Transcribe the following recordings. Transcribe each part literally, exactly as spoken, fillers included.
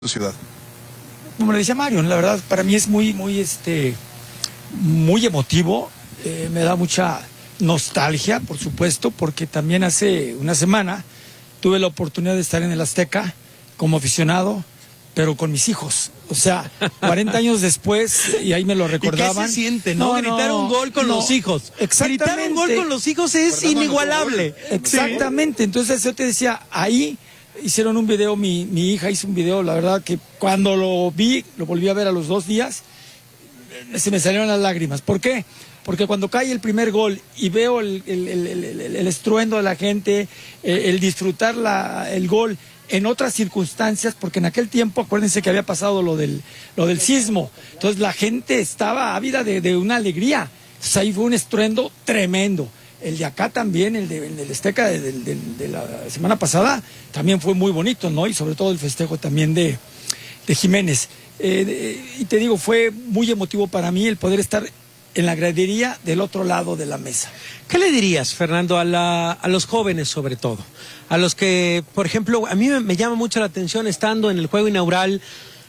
tu ciudad? Como le decía Mario, la verdad para mí es muy, muy, este, muy emotivo, eh, me da mucha nostalgia, por supuesto, porque también hace una semana tuve la oportunidad de estar en el Azteca como aficionado, pero con mis hijos. O sea, cuarenta años después, y ahí me lo recordaban. ¿Y qué se siente, no? no Gritar no, un gol con no, los hijos. Exactamente. Gritar un gol con los hijos es Perdón, inigualable. Exactamente. ¿Sí? Entonces yo te decía, ahí hicieron un video, mi, mi hija hizo un video, la verdad que cuando lo vi, lo volví a ver a los dos días, se me salieron las lágrimas. ¿Por qué? Porque cuando cae el primer gol y veo el, el, el, el, el estruendo de la gente, el, el disfrutar la, el gol en otras circunstancias, porque en aquel tiempo, acuérdense que había pasado lo del, lo del sismo, entonces la gente estaba ávida de, de una alegría, entonces ahí fue un estruendo tremendo. El de acá también, el, de, el del Azteca de, de, de, de la semana pasada, también fue muy bonito, ¿no? Y sobre todo el festejo también de, de Jiménez. Eh, de, y te digo, fue muy emotivo para mí el poder estar en la gradería del otro lado de la mesa. ¿Qué le dirías, Fernando, a, la, a los jóvenes sobre todo? A los que, por ejemplo, a mí me, me llama mucho la atención estando en el juego inaugural,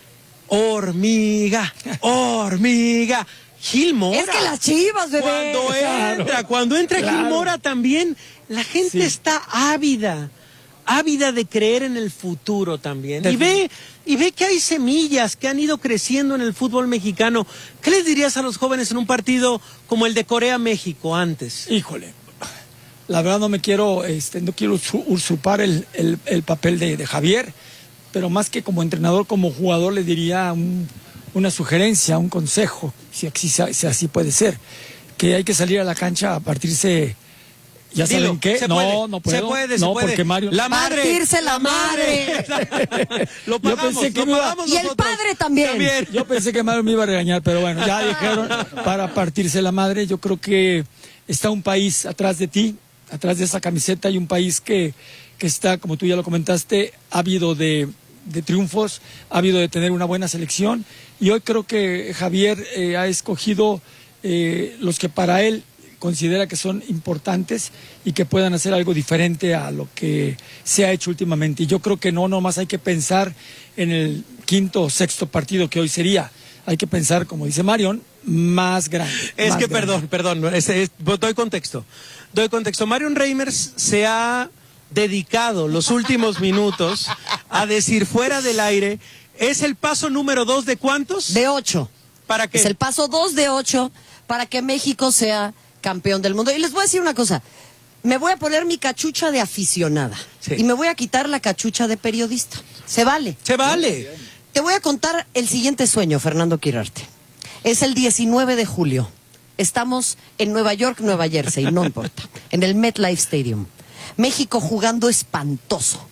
hormiga, hormiga. Gil Mora. Es que las Chivas, bebé. Cuando entra, claro, cuando entra claro. Gil Mora también, la gente sí. está ávida, ávida de creer en el futuro también. Y ve, y ve que hay semillas que han ido creciendo en el fútbol mexicano. ¿Qué les dirías a los jóvenes en un partido como el de Corea-México antes? Híjole, la verdad no me quiero, este, no quiero usurpar el, el, el papel de, de Javier, pero más que como entrenador, como jugador le diría un... una sugerencia, un consejo, si así, si así puede ser, que hay que salir a la cancha a partirse, ¿ya Dilo, saben qué? No, puede, no puedo. Se puede, no, se puede. Porque Mario... La madre. Partirse la madre. Lo pagamos, Yo pensé que lo iba... pagamos Y el padre también. también. Yo pensé que Mario me iba a regañar, pero bueno, ya dijeron, para partirse la madre, yo creo que está un país atrás de ti, atrás de esa camiseta, hay un país que, que está, como tú ya lo comentaste, ávido de... de triunfos, ha habido de tener una buena selección y hoy creo que Javier eh, ha escogido eh, los que para él considera que son importantes y que puedan hacer algo diferente a lo que se ha hecho últimamente. Y yo creo que no, nomás hay que pensar en el quinto o sexto partido que hoy sería. Hay que pensar, como dice Marion, más grande. Es más que, grande. perdón, perdón, es, es, doy contexto. Doy contexto. Marion Reimers se ha dedicado los últimos minutos a decir fuera del aire, ¿es el paso número dos de cuántos? De ocho. ¿Para qué? Es el paso dos de ocho para que México sea campeón del mundo. Y les voy a decir una cosa, me voy a poner mi cachucha de aficionada sí. y me voy a quitar la cachucha de periodista. Se vale. Se vale. Te voy a contar el siguiente sueño, Fernando Quirarte. Es el diecinueve de julio. Estamos en Nueva York, Nueva Jersey, no importa, en el MetLife Stadium. México jugando espantoso.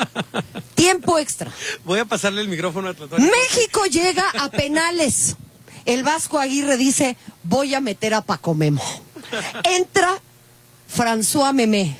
Tiempo extra. Voy a pasarle el micrófono a Tlatón. México llega a penales. El Vasco Aguirre dice, voy a meter a Paco Memo. Entra François Memé.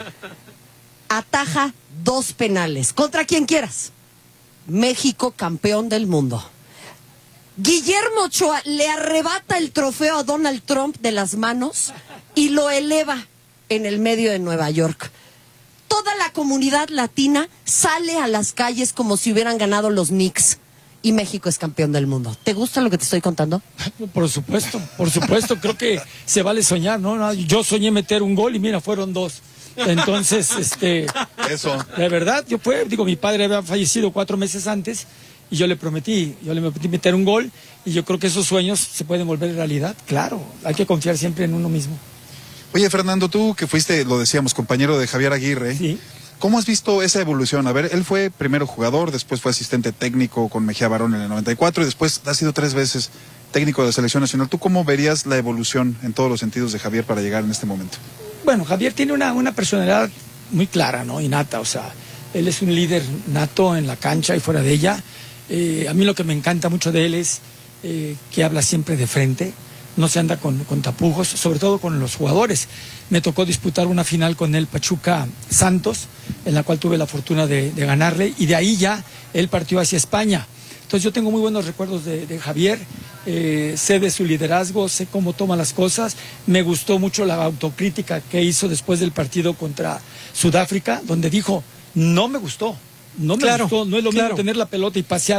Ataja dos penales. Contra quien quieras. México campeón del mundo. Guillermo Ochoa le arrebata el trofeo a Donald Trump de las manos y lo eleva en el medio de Nueva York. Toda la comunidad latina sale a las calles como si hubieran ganado los Knicks y México es campeón del mundo. ¿Te gusta lo que te estoy contando? Por supuesto, por supuesto, creo que se vale soñar, ¿no? Yo soñé meter un gol y mira, fueron dos. Entonces, este... Eso. De verdad, yo fue, digo, mi padre había fallecido cuatro meses antes y yo le prometí, yo le prometí meter un gol y yo creo que esos sueños se pueden volver realidad. Claro, hay que confiar siempre en uno mismo. Oye, Fernando, tú que fuiste, lo decíamos, compañero de Javier Aguirre, sí. ¿Cómo has visto esa evolución? A ver, él fue primero jugador, después fue asistente técnico con Mejía Barón en el noventa y cuatro y después ha sido tres veces técnico de la selección nacional. ¿Tú cómo verías la evolución en todos los sentidos de Javier para llegar en este momento? Bueno, Javier tiene una, una personalidad muy clara, ¿no? Innata, o sea, él es un líder nato en la cancha y fuera de ella. Eh, a mí lo que me encanta mucho de él es eh, que habla siempre de frente. No se anda con, con tapujos, sobre todo con los jugadores. Me tocó disputar una final con el Pachuca Santos, en la cual tuve la fortuna de, de ganarle, y de ahí ya él partió hacia España. Entonces yo tengo muy buenos recuerdos de, de Javier, eh, sé de su liderazgo, sé cómo toma las cosas. Me gustó mucho la autocrítica que hizo después del partido contra Sudáfrica, donde dijo, no me gustó, no me Claro, gustó, no es lo claro. mismo tener la pelota y pasear